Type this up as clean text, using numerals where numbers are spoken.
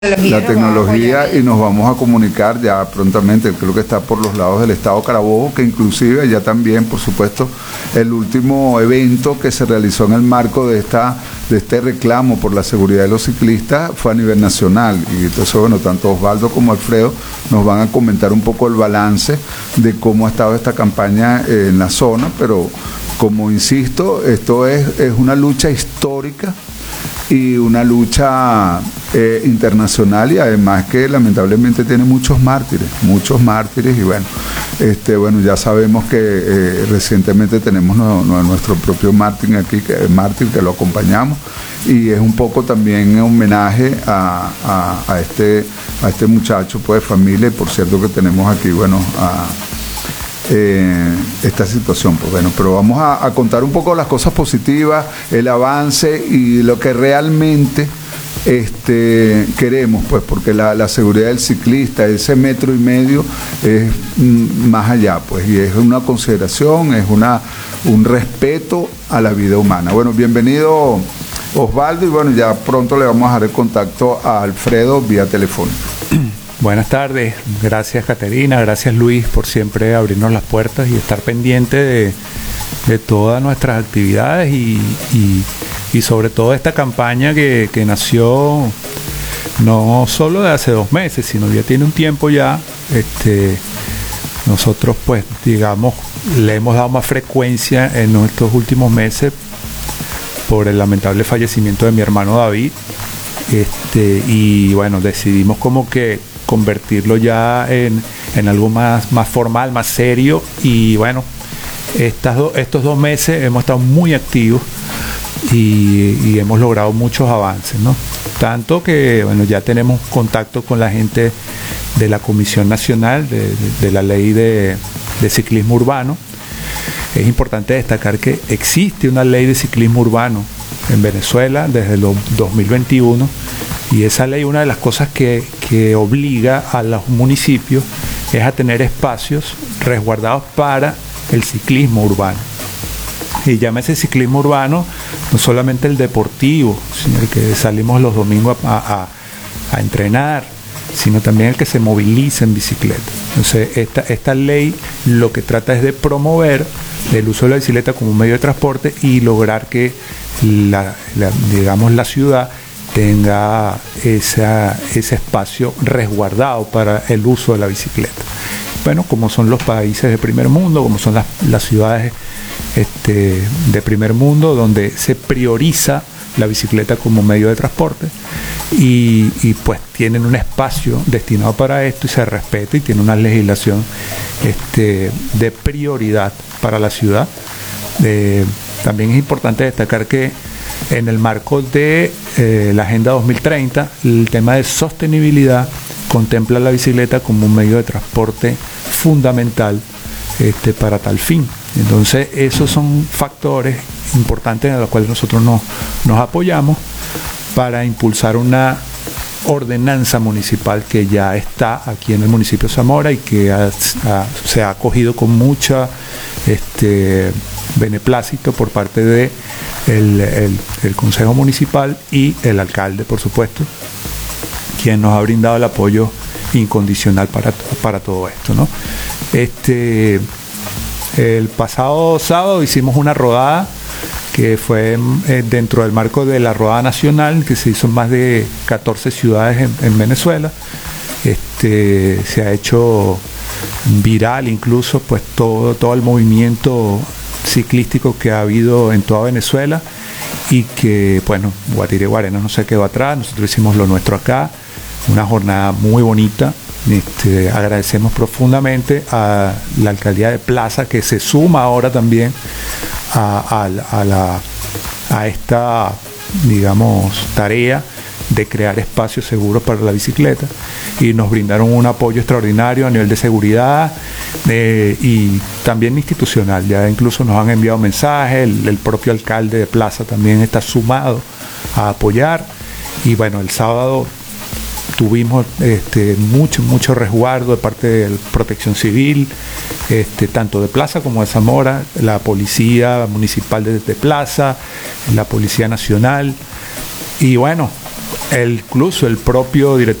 la tecnología y nos vamos a comunicar ya prontamente. Creo que está por los lados del estado Carabobo, que inclusive ya también, por supuesto, el último evento que se realizó en el marco de este reclamo por la seguridad de los ciclistas fue a nivel nacional. Y entonces, bueno, tanto Osvaldo como Alfredo nos van a comentar un poco el balance de cómo ha estado esta campaña en la zona, pero como insisto, esto es una lucha histórica y una lucha internacional, y además que lamentablemente tiene muchos mártires y bueno, ya sabemos que recientemente tenemos nuestro propio mártir aquí, que lo acompañamos, y es un poco también un homenaje a este muchacho pues de familia. Y por cierto que tenemos aquí, bueno, esta situación, pues bueno, pero vamos a contar un poco las cosas positivas, el avance y lo que realmente queremos, pues, porque la seguridad del ciclista, ese 1,5 metros, es más allá, pues, y es una consideración, es un respeto a la vida humana. Bueno, bienvenido Osvaldo, y bueno, ya pronto le vamos a dar el contacto a Alfredo vía telefónica. Buenas tardes, gracias Caterina, gracias Luis por siempre abrirnos las puertas y estar pendiente de todas nuestras actividades y sobre todo esta campaña que nació no solo de hace 2 meses, sino ya tiene un tiempo ya. Nosotros pues digamos le hemos dado más frecuencia en estos últimos meses por el lamentable fallecimiento de mi hermano David, y bueno, decidimos como que convertirlo ya en algo más formal, más serio. Y bueno, estos 2 meses hemos estado muy activos y hemos logrado muchos avances, ¿no? Tanto que bueno, ya tenemos contacto con la gente de la Comisión Nacional de la Ley de Ciclismo Urbano. Es importante destacar que existe una ley de ciclismo urbano en Venezuela desde el 2021, y esa ley, una de las cosas que obliga a los municipios es a tener espacios resguardados para el ciclismo urbano. Y llámese ciclismo urbano no solamente el deportivo, sino el que salimos los domingos a entrenar, sino también el que se moviliza en bicicleta. Entonces esta ley lo que trata es de promover el uso de la bicicleta como un medio de transporte y lograr que la ciudad tenga ese espacio resguardado para el uso de la bicicleta. Bueno, como son los países de primer mundo, como son las ciudades de primer mundo, donde se prioriza la bicicleta como medio de transporte, y pues tienen un espacio destinado para esto y se respeta, y tiene una legislación de prioridad para la ciudad. También es importante destacar que en el marco de la Agenda 2030, el tema de sostenibilidad contempla la bicicleta como un medio de transporte fundamental para tal fin. Entonces esos son factores importantes en los cuales nosotros nos apoyamos para impulsar una ordenanza municipal que ya está aquí en el municipio de Zamora y que se ha acogido con mucha beneplácito por parte de el Consejo Municipal y el alcalde, por supuesto, quien nos ha brindado el apoyo incondicional para todo esto, ¿no? El pasado sábado hicimos una rodada que fue dentro del marco de la rodada nacional, que se hizo en más de 14 ciudades en Venezuela. Se ha hecho viral incluso pues todo el movimiento ciclístico que ha habido en toda Venezuela, y que bueno, Guatire Guarena no se quedó atrás. Nosotros hicimos lo nuestro acá, una jornada muy bonita. Agradecemos profundamente a la alcaldía de Plaza, que se suma ahora también a esta, digamos, tarea de crear espacios seguros para la bicicleta, y nos brindaron un apoyo extraordinario a nivel de seguridad y también institucional. Ya incluso nos han enviado mensajes, el propio alcalde de Plaza también está sumado a apoyar. Y bueno, el sábado tuvimos mucho resguardo de parte de Protección Civil, tanto de Plaza como de Zamora, la Policía Municipal de Plaza, la Policía Nacional, y bueno, incluso el propio director